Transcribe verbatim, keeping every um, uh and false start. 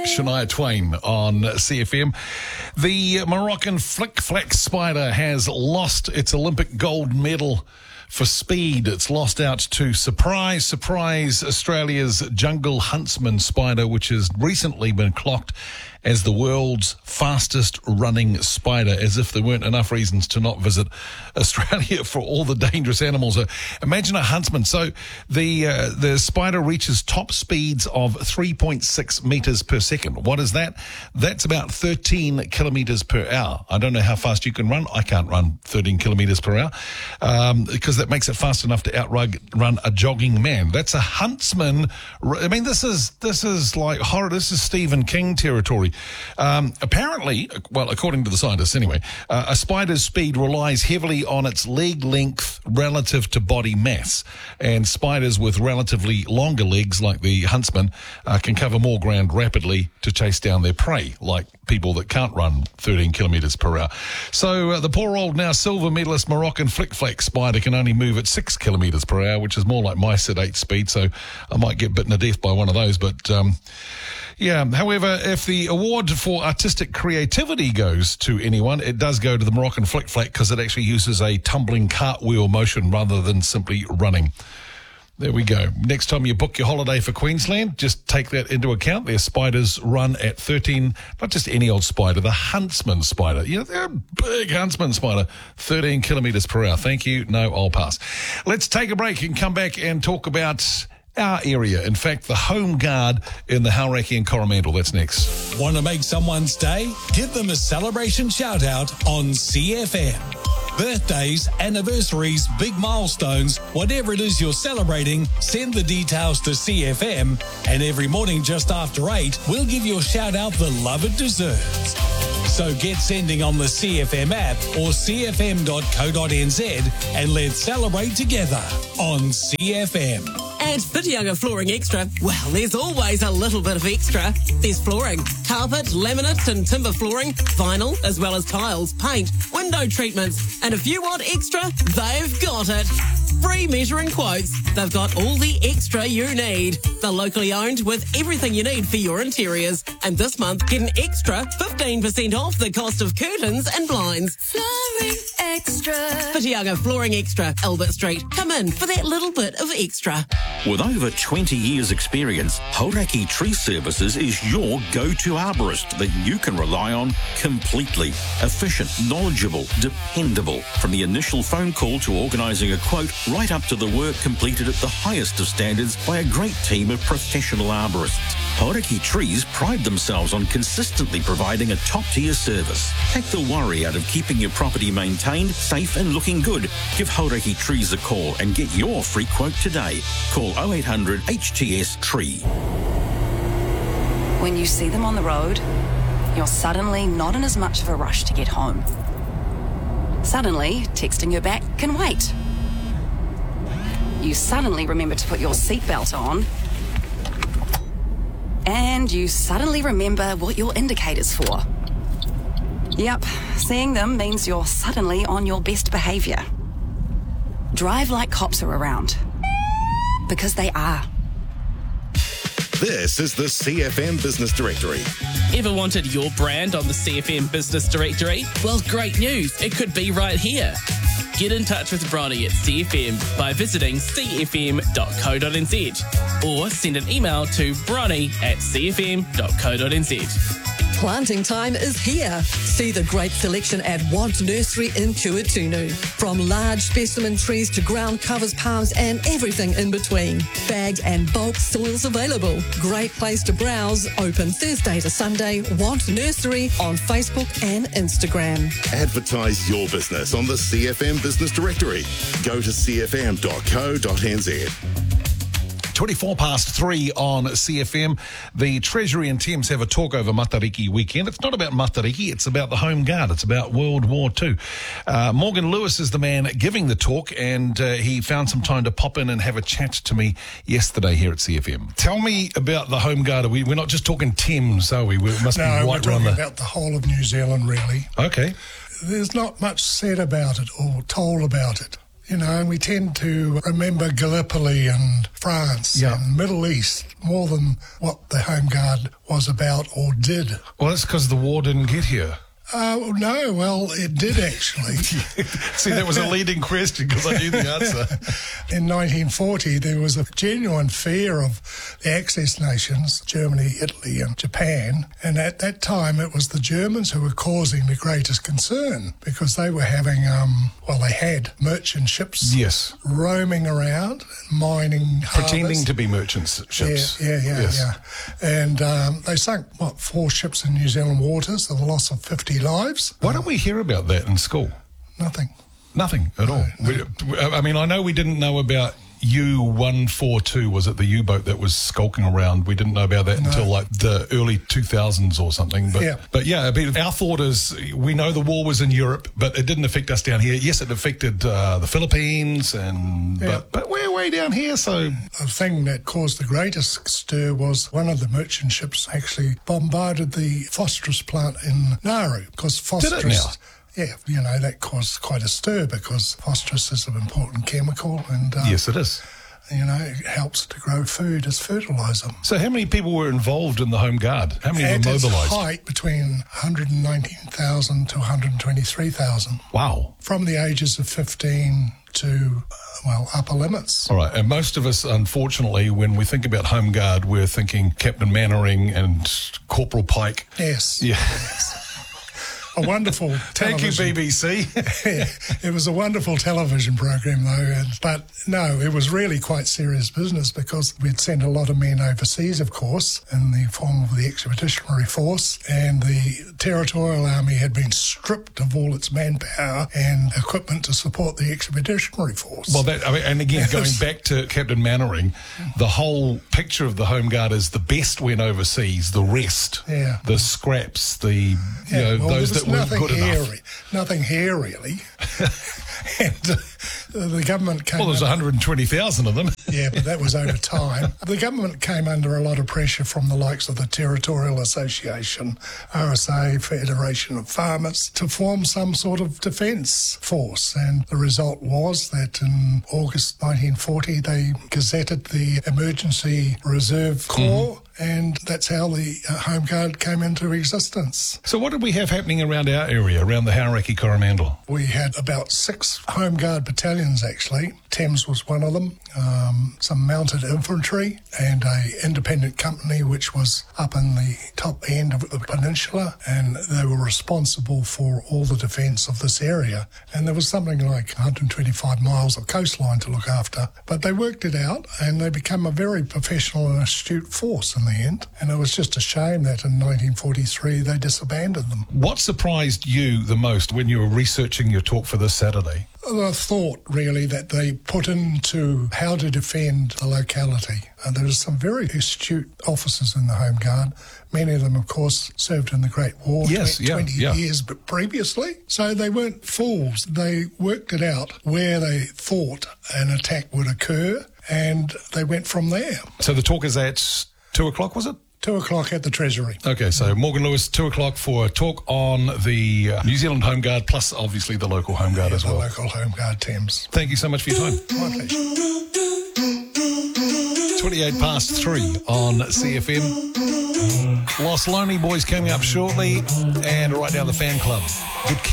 Shania Twain on C F M. The Moroccan Flick Flack Spider has lost its Olympic gold medal for speed. It's lost out to Surprise, Surprise, Australia's Jungle Huntsman Spider, which has recently been clocked as the world's fastest running spider, as if there weren't enough reasons to not visit Australia for all the dangerous animals. Uh, imagine a huntsman. So the uh, the spider reaches top speeds of three point six meters per second. What is that? That's about thirteen kilometers per hour. I don't know how fast you can run. I can't run thirteen kilometers per hour um, because that makes it fast enough to outrun run a jogging man. That's a huntsman. I mean, this is this is like horror. This is Stephen King territory. Um, apparently, well, according to the scientists anyway, uh, a spider's speed relies heavily on its leg length relative to body mass. And spiders with relatively longer legs, like the huntsman, uh, can cover more ground rapidly to chase down their prey, like people that can't run thirteen kilometres per hour. So uh, the poor old now silver medalist Moroccan Flick Flack Spider can only move at six kilometres per hour, which is more like my sedate speed, so I might get bitten to death by one of those. But um, yeah, however, if the award for artistic creativity goes to anyone, it does go to the Moroccan Flick Flack because it actually uses a tumbling cartwheel motion rather than simply running. There we go. Next time you book your holiday for Queensland, just take that into account. Their spiders run at thirteen, not just any old spider, the huntsman spider. You know, they're a big huntsman spider, thirteen kilometres per hour. Thank you. No, I'll pass. Let's take a break and come back and talk about our area. In fact, the Home Guard in the Hauraki and Coromandel. That's next. Want to make someone's day? Give them a celebration shout out on C F M. Birthdays, anniversaries, big milestones, whatever it is you're celebrating, send the details to C F M, and every morning just after eight, we'll give your shout out the love it deserves. So get sending on the C F M app or c f m dot co dot n z and let's celebrate together on C F M. At Whitianga Flooring Extra, well, there's always a little bit of extra. There's flooring, carpet, laminate and timber flooring, vinyl, as well as tiles, paint, window treatments. And if you want extra, they've got it. Free measuring quotes. They've got all the extra you need. They're locally owned with everything you need for your interiors. And this month, get an extra fifteen percent off the cost of curtains and blinds. Flooring Extra. Whitianga Flooring Extra, Albert Street. Come in for that little bit of extra. With over twenty years experience, Hauraki Tree Services is your go-to arborist that you can rely on completely. Efficient, knowledgeable, dependable. From the initial phone call to organising a quote, right up to the work completed at the highest of standards by a great team of professional arborists. Hauraki Trees pride themselves on consistently providing a top-tier service. Take the worry out of keeping your property maintained, safe and looking good. Give Hauraki Trees a call and get your free quote today. Call oh eight hundred H T S Tree. When you see them on the road, you're suddenly not in as much of a rush to get home. Suddenly, texting her back can wait. You suddenly remember to put your seatbelt on. And you suddenly remember what your indicator's for. Yep, seeing them means you're suddenly on your best behaviour. Drive like cops are around. Because they are. This is the C F M Business Directory. Ever wanted your brand on the C F M Business Directory? Well, great news. It could be right here. Get in touch with Bronny at C F M by visiting c f m dot co dot n z or send an email to bronny at c f m dot co dot n z. Planting time is here. See the great selection at Want Nursery in Kuatunu. From large specimen trees to ground covers, palms and everything in between. Bagged and bulk soils available. Great place to browse. Open Thursday to Sunday. Want Nursery on Facebook and Instagram. Advertise your business on the C F M Business Directory. Go to c f m dot co dot n z. twenty-four past three on C F M. The Treasury and Thames have a talk over Matariki weekend. It's not about Matariki, it's about the Home Guard. It's about World War Two. Uh, Morgan Lewis is the man giving the talk, and uh, he found some time to pop in and have a chat to me yesterday here at C F M. Tell me about the Home Guard. Are we, we're not just talking Thames, are we? We must no, be right we're talking the... about the whole of New Zealand, really. Okay. There's not much said about it or told about it. You know, and we tend to remember Gallipoli and France Yeah. and Middle East more than what the Home Guard was about or did. Well, that's because the war didn't get here. Uh, no, well, it did actually. See, that was a leading question because I knew the answer. In nineteen forty, there was a genuine fear of the Axis nations, Germany, Italy and Japan. And at that time, it was the Germans who were causing the greatest concern because they were having, um, well, they had merchant ships Yes. roaming around, mining Pretending harbours. to be merchant ships. Yeah, yeah, yeah, Yes. yeah. And um, they sunk, what, four ships in New Zealand waters, the loss of fifty lives. Why don't we hear about that in school? Nothing. Nothing at all. We, I mean, I know we didn't know about U one forty-two, was it the U-boat that was skulking around? We didn't know about that No. until like the early two thousands or something. But Yeah. but yeah, I mean, our thought is we know the war was in Europe, but it didn't affect us down here. Yes, it affected uh, the Philippines, and Yeah. but, but we're way down here, so The thing that caused the greatest stir was one of the merchant ships actually bombarded the phosphorus plant in Nauru because phosphorus. now? Yeah, you know, that caused quite a stir because phosphorus is an important chemical and, uh, yes, it is. you know, it helps to grow food as fertiliser. So how many people were involved in the Home Guard? How many At were its mobilised? height, between one hundred nineteen thousand to one hundred twenty-three thousand, Wow. from the ages of fifteen to, uh, well, upper limits. All right, and most of us, unfortunately, when we think about Home Guard, we're thinking Captain Mannering and Corporal Pike. Yes. Yeah. A wonderful Thank you, television. B B C. Yeah, it was a wonderful television program, though. And, but no, it was really quite serious business because we'd sent a lot of men overseas, of course, in the form of the Expeditionary Force, and the Territorial Army had been stripped of all its manpower and equipment to support the Expeditionary Force. Well, that, I mean, and again, going back to Captain Mannering, the whole picture of the Home Guard is the best went overseas, the rest, Yeah. the scraps, the you Yeah, know well, those there was that weren't nothing good here, enough. re- Nothing here, really. and uh, the government came. Well, there's under- one hundred twenty thousand of them. Yeah, but that was over time. The government came under a lot of pressure from the likes of the Territorial Association, R S A, Federation of Farmers, to form some sort of defence force. And the result was that in August nineteen forty, they gazetted the Emergency Reserve Corps, and that's how the uh, Home Guard came into existence. So what did we have happening around our area, around the Hauraki Coromandel? We had about six Home Guard battalions, actually. Thames was one of them, um, some mounted infantry, and a independent company which was up in the top end of the peninsula, and they were responsible for all the defence of this area. And there was something like one hundred twenty-five miles of coastline to look after. But they worked it out, and they became a very professional and astute force in the end. And it was just a shame that in nineteen forty-three they disbanded them. What surprised you the most when you were researching your talk for this Saturday? The thought, really, that they put into how to defend the locality. Uh, there are some very astute officers in the Home Guard. Many of them, of course, served in the Great War Yes, tw- yeah, twenty yeah. years but previously. So they weren't fools. They worked it out where they thought an attack would occur, and they went from there. So the talk is at two o'clock, was it? Two o'clock at the Treasury. Okay, so Morgan Lewis, two o'clock for a talk on the uh, New Zealand Home Guard, plus obviously the local Home Guard Yeah, as the well. local Home Guard Thames. Thank you so much for your time. My pleasure. twenty-eight past three on C F M. Lost Lonely Boys coming up shortly, and right now the fan club. Good